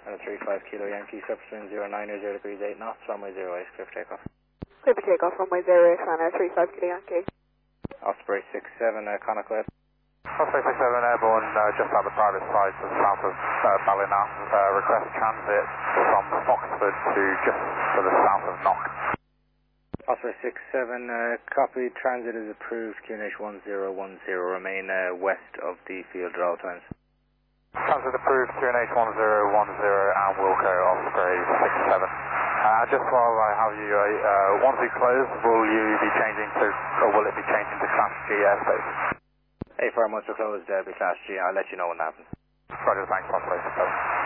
And a 35 Kilo Yankee, Substring 090 degrees 8 knots, runway 08, clear for takeoff. Clear for takeoff, runway 08, Runner 35 Kilo Yankee. Osprey 67, Connacht, go ahead. Osprey 67, airborne just out the private side to the south of Ballina. Request transit from Foxford to just to the south of Knock. Osprey 67, copy, transit is approved, QNH 1010, remain west of the field at all times. Transit approved, QNH 1010 and Wilco Osprey 67. Just while I have you, once you close, will you be changing to, or will it be changing to Class G airspace? A4 once we're closed, be Class G, I'll let you know when that happens. Roger, thanks, Osprey 67.